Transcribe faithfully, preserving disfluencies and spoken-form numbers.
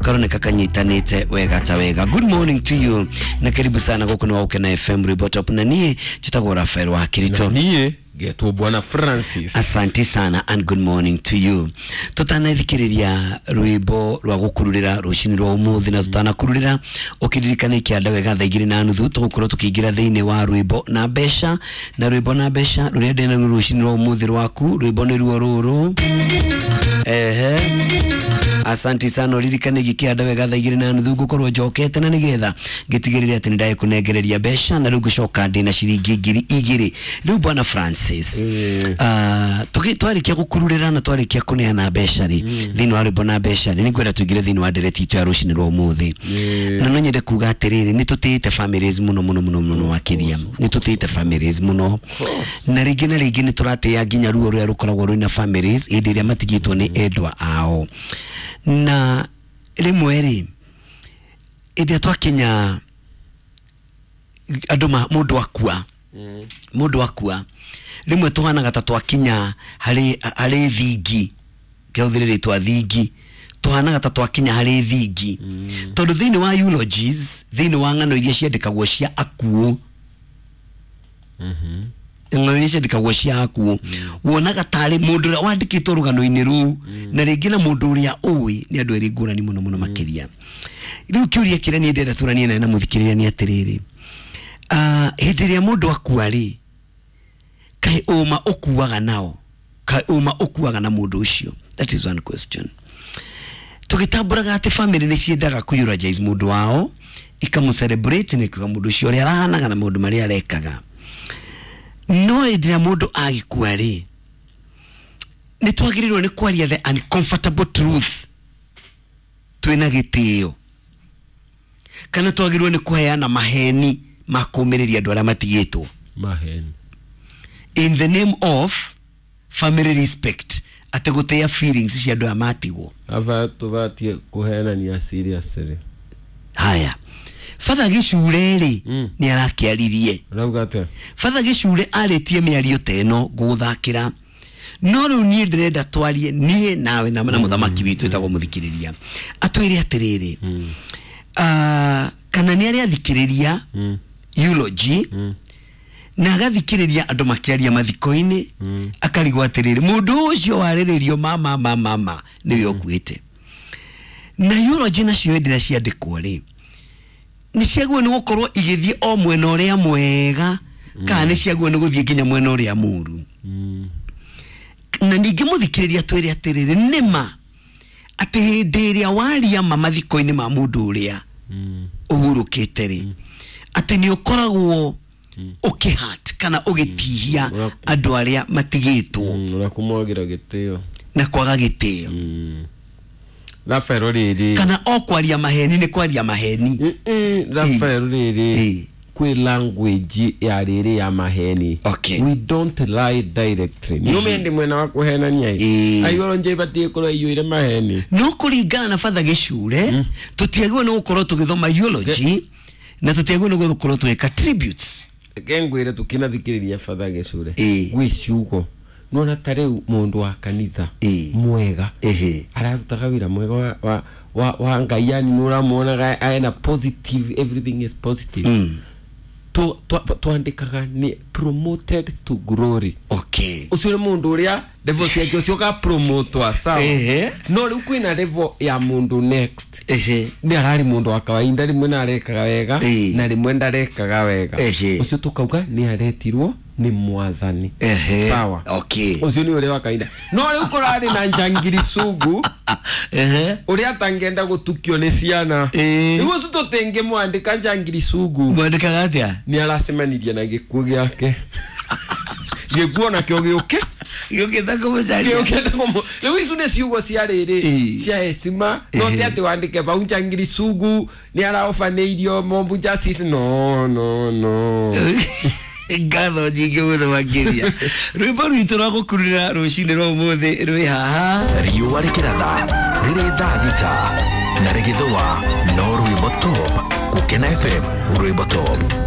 karoneka kanyitanite wega ta wega. Good morning to you na karibu sana goko na Ukena F M Rwimbo Top na niye chitagwo Rafael wa Kirito. Niye geto bwana Francis. Asante sana and good morning to you. Tutana thikiriria rwimbo rwa gukururira rushini rwa umuthi na tutana kururira ukiririkana ikianda wega thaa igiri na nuthu tugukorwo tukiingira thiini wa rwimbo na besha na rwimbo na besha ruria ndena rushini rwa umuthi rwaku rwimbo ni ruo ruru. Ehe. Asante sana uririkane gikianda wega thaa igiri na nuthu gukorwo njokete na nigetha gitigirire ati ndaye kunegereria besha na rugu coka ndina ciringi ngiri igiri. Riu bwana Francis mm. uh, tuki twarikia gukururira na twarikia kuneana besha ri mm. thini wa rwimbo na besha ri nigwenda tugire thini wa ndereti itu ya rushini rwa umuthi mm. na nonyende kuga atiriri ni tutite families muno muno muno muno wakiria ni tutite families muno na ringi na ringi ni turate ya ginya ruo ruo rukoragwo rwina families indi ria matigitwo ni endwa ao na rimwe ri indi twakinya anduma mundu akua mm. mundu akua rimwe tuhanaga ta twakinya hari hari thingi keuthiriri twa thingi tuhanaga ta twakinya hari thingi mm. tondu thini wa eulogies thini wa ngano iria ciandikagwo cia akuo mhm ngano iria ciandikagwo cia akuo wonaga tari mundu ria wandikitwo rugano-ini ru na ringi na mundu uria uwi ni andu eri ngurani muno muno makiria riu kiuria kira ni ndenda turanie na muthikiriria ni atiriri ah uh, hindiria mundu akua ri kai uma okuaga nao kai uma okuaga na mundu ucio. That is one question. Tukitamburaga ati family ni ciendaga ku eulogize mundu wao ikamu celebrate ni kwa mundu ucio ri arahanaga na mundu mari arekaga no indira mundu agikua ri ni twagirirwo ni kwaria the uncomfortable truth twina gitio kana twagirirwo ni kuheana maheni makumiriria andu aria matigitwo maheni in the name of family respect ategutea feelings cia andu amatigwo ava tuvatie kuheana ni seriously. Haya Father Gichure ri mm. ni arakiaririe raugate Father Gichure aritie miario teno guthakira no ru ni ndirenda twarie nie nawe na na muthamaki witu etagwo muthikiriria atwire atiriri mm. ah kana ni ari athikiriria mm. eulogy mm. na agathikiriria andu makiaria mathiko-ini mm. akarigwa atiriri mundu ucio wariririo mama mama mama niwe okuite na eulogy na cio ndira ciandikwo ri ni ciagwo ni gukorwo igithie o mwena uria mwega mm. kana ni ciagwo ni guthie nginya mwena uria muru mm. na ningi muthikiriria twire atiriri nima ati hindi iria waria mathiko-ini ma mundu uria mm. uhurukite ri mm. ati ni ukoragwo mm. ukihat kana ugitihia mm. andu aria matigitwo mm. na kumogira gitio na kwaga gitio mm. Rafael riri kana o kwaria maheni ni kwaria maheni mm Rafael riri kwi language ya riri ya maheni. Okay. We don't lie directly. Mm. Numende mwena wa kuhenania ii ayoro nje batie koro iyo ile maheni no kuringana na Father Gichure mm. tutiagwo no gukorwo tugithoma eulogy Ge na tutiagwo no gukorwo tuika tributes kengwire tukina thikiriria Father Gichure gwi ciugo nona tare mundu wa kanitha e. mwega ehe ararutaga wira mwega wa wa, wa, wa ngai yani nura muonaga aina positive, everything is positive mm. to to tuandikaga ni promoted to glory. Okay. Ucio mundu uria level yake ucio ka promote wa sawa ehe no riu kwina level ya mundu next ehe ni arari mundu wa kawaida rimwe na arekaga wega e. na rimwe ndarekaga wega ucio tukauga ni aretirwo ni mwathani ehe sawa. Okay. Ucio ni ule wa kawaida no riu kurari na njangiri sugu ehe uria tangenda gutukio ni ciana nigo tutotenge mwandika njangiri sugu mwandika atia ni arasemaniria na gikuo giake gikuo na kio giuke gioke ko muzari gioke ko riu icu ni ciugo cia riri cia heshima no ti ati wandike bau njangiri sugu ni araofaneirio mombu justice no no no ngatho nyingĩ mũno makĩria rwĩmbo rwitũ rwa gũkururĩra rũcinĩ rwa ũmũthĩ rwĩ haha riũa rĩkĩratha rĩrĩ thaa thita na rĩgĩthũa no rwĩmbo top Ukena F M rwĩmbo top.